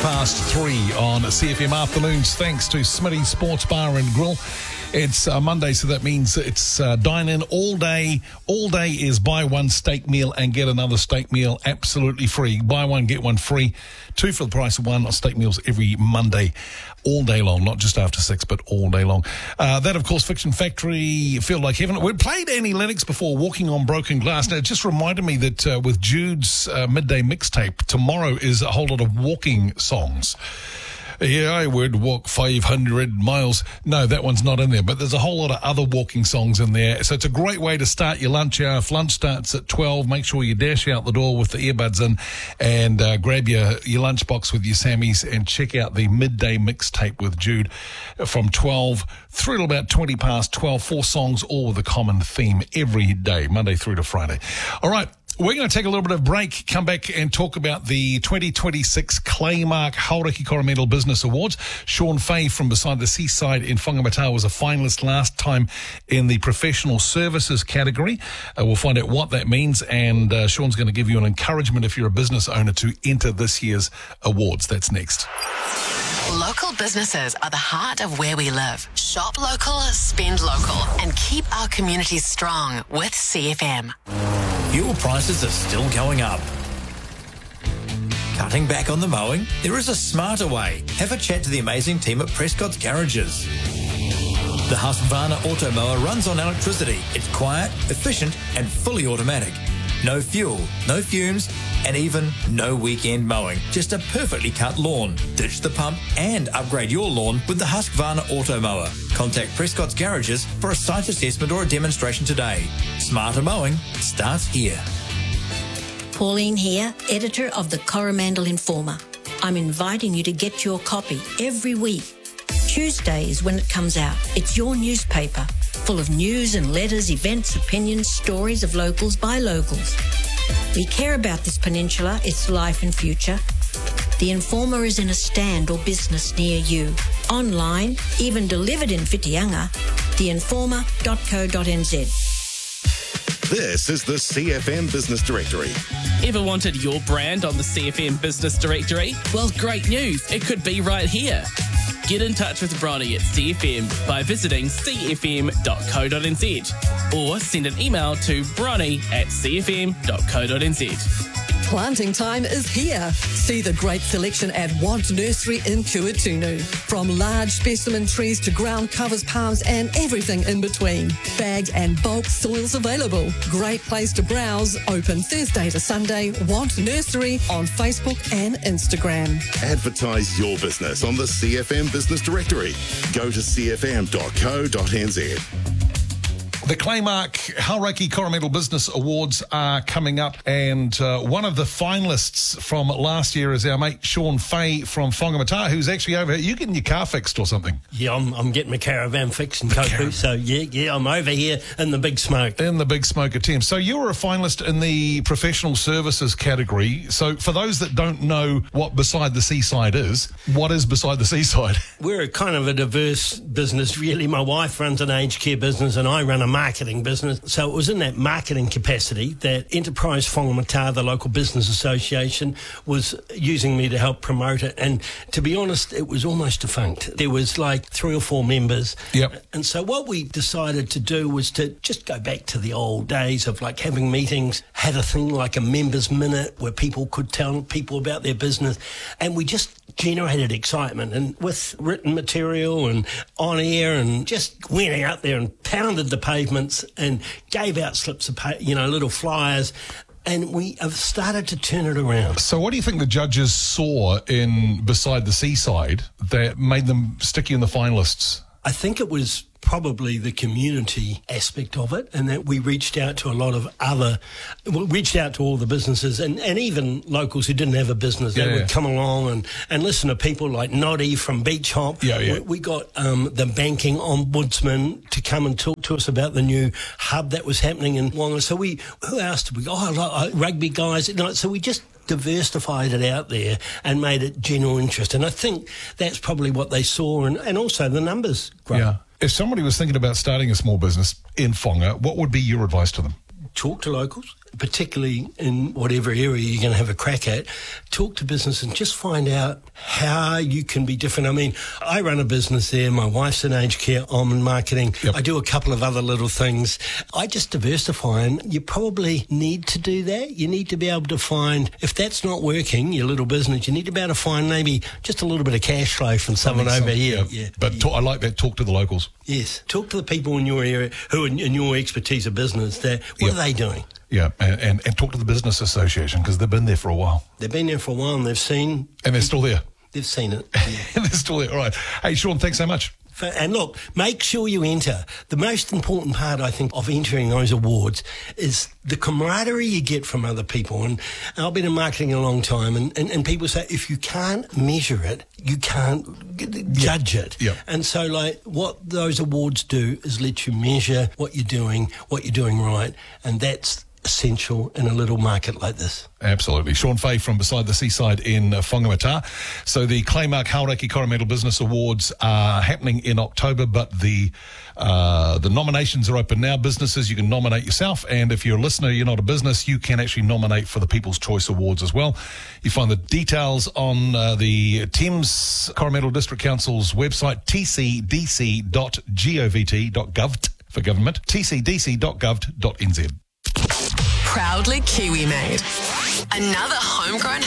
3 on CFM Afternoons, thanks to Smitty's Sports Bar and Grill. It's Monday, so that means it's dine-in all day. All day is buy one steak meal and get another steak meal absolutely free. Buy one, get one free. 2 for the price of 1 steak meals every Monday, all day long, not just after 6, but all day long. That, of course, Fiction Factory, Feel Like Heaven. We played Annie Lennox before, Walking on Broken Glass. Now, it just reminded me that with Jude's midday mixtape, tomorrow is a whole lot of walking songs. Yeah, I would walk 500 miles. No, that one's not in there, but there's a whole lot of other walking songs in there. So it's a great way to start your lunch hour. If lunch starts at 12, make sure you dash out the door with the earbuds in and grab your lunchbox with your Sammies and check out the midday mixtape with Jude from 12 through to about 20 past 12. 4 songs, all with a common theme every day, Monday through to Friday. All right. We're going to take a little bit of break, come back and talk about the 2026 Claymark Hauraki Coromandel Business Awards. Sean Fay from Beside the Seaside in Whangamata was a finalist last time in the professional services category. We'll find out what that means, and Sean's going to give you an encouragement if you're a business owner to enter this year's awards. That's next. Local businesses are the heart of where we live. Shop local, spend local, and keep our communities strong with CFM. Fuel prices are still going up. Cutting back on the mowing? There is a smarter way. Have a chat to the amazing team at Prescott's Garages. The Husqvarna Auto Mower runs on electricity. It's quiet, efficient, and fully automatic. No fuel, no fumes, and even no weekend mowing. Just a perfectly cut lawn. Ditch the pump and upgrade your lawn with the Husqvarna Auto Mower. Contact Prescott's Garages for a site assessment or a demonstration today. Smarter mowing starts here. Pauline here, editor of the Coromandel Informer. I'm inviting you to get your copy every week. Tuesday is when it comes out. It's your newspaper, full of news and letters, events, opinions, stories of locals by locals. We care about this peninsula, its life and future. The Informer is in a stand or business near you. Online, even delivered in Whitianga, theinformer.co.nz. This is the CFM Business Directory. Ever wanted your brand on the CFM Business Directory? Well, great news. It could be right here. Get in touch with Bronnie at CFM by visiting cfm.co.nz or send an email to bronnie@cfm.co.nz. Planting time is here. See the great selection at Want Nursery in Kuatunu. From large specimen trees to ground covers, palms and everything in between. Bagged and bulk soils available. Great place to browse. Open Thursday to Sunday. Want Nursery on Facebook and Instagram. Advertise your business on the CFM Business Directory. Go to cfm.co.nz. The Claymark Hauraki Coromandel Business Awards are coming up, and one of the finalists from last year is our mate Sean Fay from Whangamata, who's actually over here. You getting your car fixed or something? Yeah, I'm getting my caravan fixed in Koku, so yeah, I'm over here in the Big Smoke. In the Big Smoke attempt. So you were a finalist in the professional services category. So for those that don't know what Beside the Seaside is, what is Beside the Seaside? We're a kind of a diverse business, really. My wife runs an aged care business and I run a marketing business. So it was in that marketing capacity that Enterprise Whangamata, the local business association, was using me to help promote it. And to be honest, it was almost defunct. There was like 3 or 4 members. Yep. And so what we decided to do was to just go back to the old days of like having meetings, had a thing like a members minute where people could tell people about their business. And we just generated excitement, and with written material and on air, and just went out there and pounded the pavements and gave out slips of little flyers, and we have started to turn it around. So what do you think the judges saw in Beside the Seaside that made them stick you in the finalists? I think it was probably the community aspect of it, and that we reached out to all the businesses and even locals who didn't have a business. They would come along and listen to people like Noddy from Beach Hop. We got the banking ombudsman to come and talk to us about the new hub that was happening in Wonga. So who else did we go? Rugby guys. So we just diversified it out there and made it general interest. And I think that's probably what they saw, and also the numbers grow. Yeah. If somebody was thinking about starting a small business in Whonga, what would be your advice to them? Talk to locals. particularly in whatever area you're going to have a crack at, talk to business and just find out how you can be different. I mean, I run a business there. My wife's in aged care. I'm in marketing. Yep. I do a couple of other little things. I just diversify, and you probably need to do that. You need to be able to find, if that's not working, your little business, you need to be able to find maybe just a little bit of cash flow from someone over here. Yeah. But I like that. Talk to the locals. Yes. Talk to the people in your area who, in your expertise of business, what are they doing? Yeah, and talk to the Business Association, because they've been there for a while. They've been there for a while, and they've seen... And they're still there. They've seen it. Yeah. And they're still there. All right. Hey, Sean, thanks so much. And look, make sure you enter. The most important part, I think, of entering those awards is the camaraderie you get from other people. And I've been in marketing a long time, and people say, if you can't measure it, you can't judge it. Yep. And so, like, what those awards do is let you measure what you're doing right, and that's essential in a little market like this. Absolutely. Sean Fay from Beside the Seaside in Whangamata. So the Claymark Hauraki Coromandel Business Awards are happening in October, but the nominations are open now. Businesses, you can nominate yourself, and if you're a listener, you're not a business, you can actually nominate for the People's Choice Awards as well. You find the details on the Thames Coromandel District Council's website, tcdc.govt for government, tcdc.gov.nz. Proudly Kiwi made. Another homegrown